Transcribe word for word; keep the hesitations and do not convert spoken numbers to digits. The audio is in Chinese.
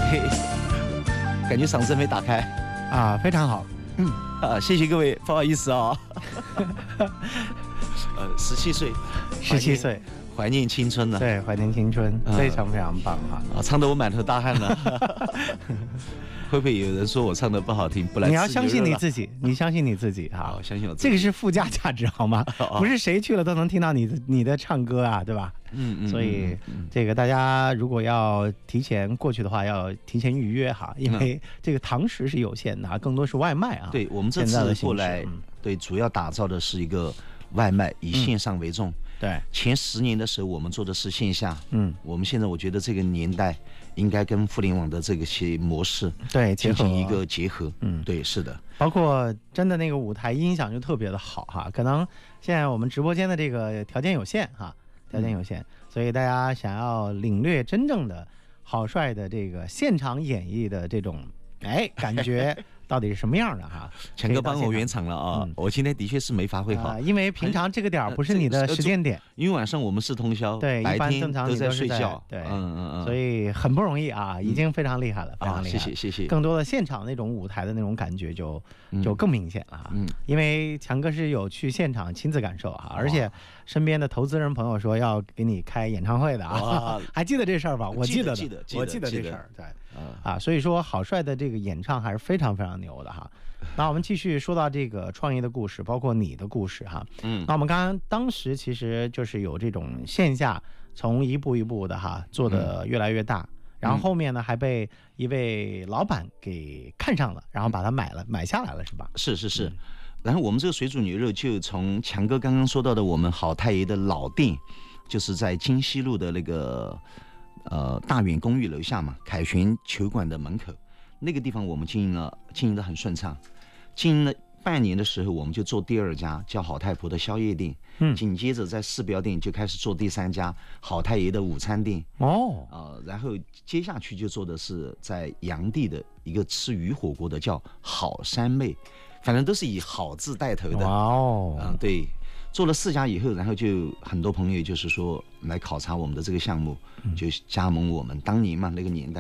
嘿，感觉嗓子没打开啊，非常好。嗯啊，谢谢各位，不好意思啊、哦。呃，十七岁， 十七岁， 怀念青春呢。 对，怀念青春， 嗯、 非常非常棒哈！ 啊，唱得我满头大汗了。会不会有人说我唱的不好听？不来， 你要相信你自己，你相信你自己哈！ 我相信我自己， 这个是附加价值好吗？不是谁去了都能听到你的你的唱歌啊，对吧？ 嗯嗯。 所以这个大家如果要提前过去的话，要提前预约哈，因为这个堂食是有限的，更多是外卖啊。 对，我们这次过来，对，主要打造的是一个外卖，以线上为重。 对， 前十年的时候我们做的是线下，嗯，我们现在我觉得这个年代应该跟互联网的这个些模式对进行一个结合，嗯，对，是的， 包括真的那个舞台音响就特别的好哈，可能现在我们直播间的这个条件有限哈，条件有限，嗯、所以大家想要领略真正的郝帅的这个现场演绎的这种哎感觉。到底是什么样的哈？ 强哥帮我圆场了啊！嗯、我今天的确是没发挥好、 呃，因为平常这个点不是你的时间点， 呃、因为晚上我们是通宵， 对， 白天一般正常都在睡觉， 对， 嗯嗯嗯， 所以很不容易啊，已经非常厉害了，非常厉害、 啊，谢谢谢谢。 更多的现场那种舞台的那种感觉就就更明显了哈，嗯，因为强哥是有去现场亲自感受哈，而且身边的投资人朋友说要给你开演唱会的啊，还记得这事儿吧？我记得的， 记得我记得这事儿，对，啊，所以说郝帅的这个演唱还是非常非常牛的哈。那我们继续说到这个创业的故事，包括你的故事哈。嗯，那我们刚刚当时其实就是有这种线下从一步一步的哈做的越来越大，嗯、然后后面呢还被一位老板给看上了，然后把它买了买下来了是吧？ 是是是。嗯、然后我们这个水煮牛肉就从强哥刚刚说到的我们好太爷的老店，就是在金西路的那个呃大远公寓楼下嘛，凯旋球馆的门口。那个地方我们经营了，经营得很顺畅。经营了半年的时候，我们就做第二家叫好太婆的宵夜店。嗯，紧接着在市标店就开始做第三家好太爷的午餐店。哦，呃，然后接下去就做的是在阳地的一个吃鱼火锅的叫好山妹，反正都是以好字带头的。哇哦，嗯，对。做了四家以后，然后就很多朋友就是说来考察我们的这个项目，就加盟我们。当年嘛，那个年代